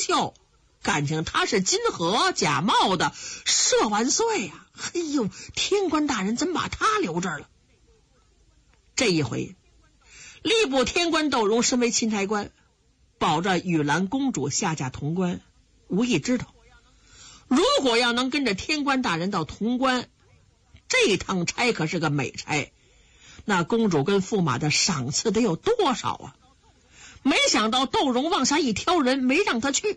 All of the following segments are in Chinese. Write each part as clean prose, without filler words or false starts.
秀，感情他是金河假冒的，赦万岁呀！哎呦，天官大人怎么把他留这儿了？这一回，吏部天官窦融身为钦差官，保着玉兰公主下嫁潼关。无意知道，如果要能跟着天官大人到潼关，这趟差可是个美差，那公主跟驸马的赏赐得有多少啊？没想到窦融往下一挑人，没让他去。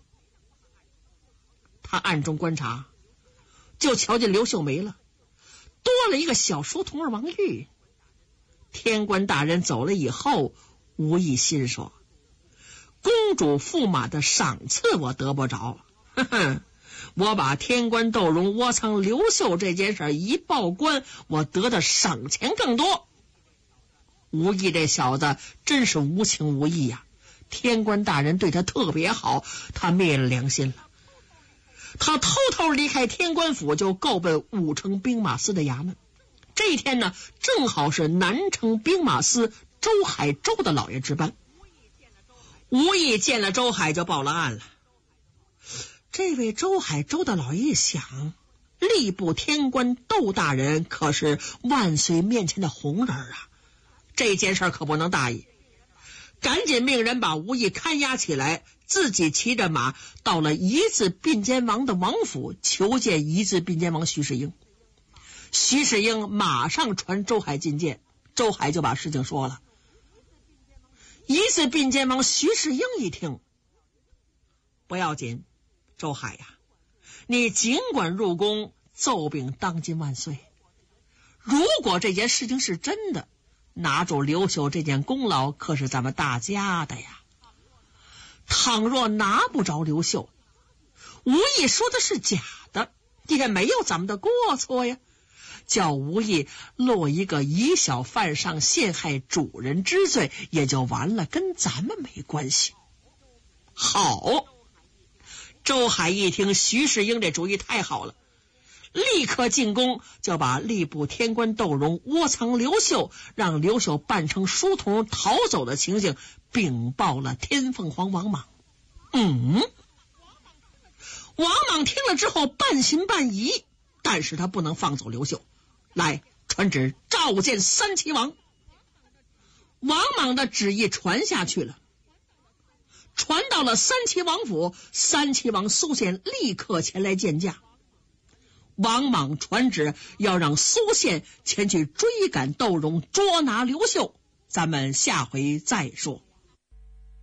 他暗中观察，就瞧见刘秀没了，多了一个小书童儿王玉。天官大人走了以后，无意心说，公主驸马的赏赐我得不着，呵呵，我把天官窦融窝藏刘秀这件事一报官，我得的赏钱更多。无意这小子真是无情无义呀！天官大人对他特别好，他灭了良心了。他偷偷离开天官府，就够奔武城兵马司的衙门。这一天呢，正好是南城兵马司周海周的老爷值班。无意见了周海就报了案了。这位周海周的老爷一想，吏部天官窦大人可是万岁面前的红人啊，这件事可不能大意，赶紧命人把无意看押起来，自己骑着马到了夷字并监王的王府，求见夷字并监王徐世英。徐世英马上传周海觐见，周海就把事情说了。夷字并监王徐世英一听，不要紧，周海呀，你尽管入宫奏禀当今万岁。如果这件事情是真的，拿住刘秀这件功劳可是咱们大家的呀。倘若拿不着刘秀，无意说的是假的，也没有咱们的过错呀。叫无意落一个以小犯上陷害主人之罪，也就完了，跟咱们没关系。好，周海一听徐世英这主意太好了，立刻进宫，就把吏部天官窦融窝藏刘秀，让刘秀扮成书童逃走的情形禀报了天凤凰王莽。王莽听了之后半信半疑，但是他不能放走刘秀，来传旨召见三齐王。王莽的旨意传下去了，传到了三齐王府，三齐王苏宪立刻前来见驾。王莽传旨要让苏宪前去追赶窦融，捉拿刘秀。咱们下回再说。